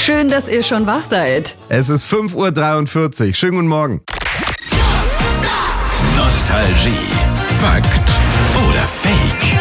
Schön, dass ihr schon wach seid. Es ist 5:43 Uhr. Schönen guten Morgen. Nostalgie. Fakt oder Fake?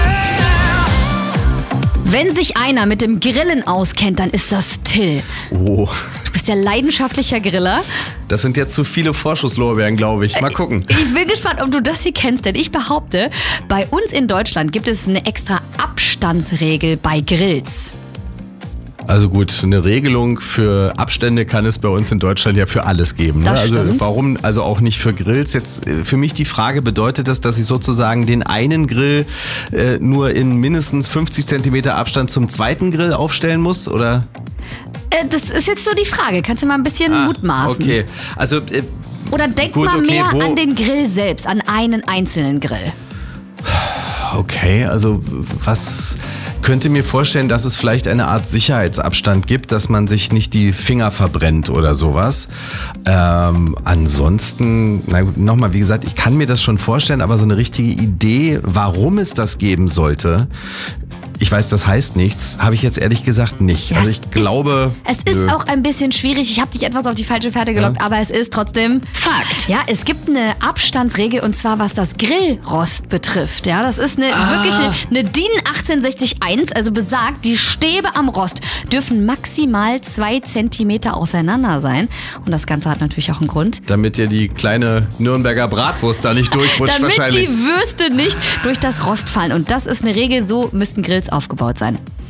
Wenn sich einer mit dem Grillen auskennt, dann ist das Till. Oh, Du bist ja leidenschaftlicher Griller. das sind jetzt zu viele Vorschusslorbeeren, glaube ich. Mal gucken. Ich bin gespannt, ob du das hier kennst, denn ich behaupte, bei uns in Deutschland gibt es eine extra Abstandsregel bei Grills. Also gut, eine Regelung für Abstände kann es bei uns in Deutschland ja für alles geben. Ne? Das Also stimmt. warum also auch nicht für Grills? Jetzt für mich die Frage, bedeutet das, dass ich sozusagen den einen Grill nur in mindestens 50 Zentimeter Abstand zum zweiten Grill aufstellen muss? Oder? Das ist jetzt so die Frage. Kannst du mal ein bisschen mutmaßen? Okay, also Oder denk Gut, mal okay, mehr wo- an den Grill selbst, an einen einzelnen Grill. okay, also was könnte mir vorstellen, dass es vielleicht eine Art Sicherheitsabstand gibt, dass man sich nicht die Finger verbrennt oder sowas. Ansonsten, na gut, nochmal, wie gesagt, ich kann mir das schon vorstellen, aber so eine richtige Idee, warum es das geben sollte, ich weiß, das heißt nichts, habe ich jetzt ehrlich gesagt nicht. Ja, Also es ich glaube... Es ist auch ein bisschen schwierig. Ich habe dich etwas auf die falsche Fährte gelockt, aber es ist trotzdem Fakt. Ja, es gibt eine Abstandsregel und zwar was das Grillrost betrifft. Ja, das ist wirklich eine DIN 18601, also besagt, die Stäbe am Rost dürfen maximal 2 Zentimeter auseinander sein. Und das Ganze hat natürlich auch einen Grund. Damit dir die kleine Nürnberger Bratwurst da nicht durchrutscht Damit wahrscheinlich. die Würste nicht durch das Rost fallen. Und das ist eine Regel, so müssten Grills aufgebaut sein.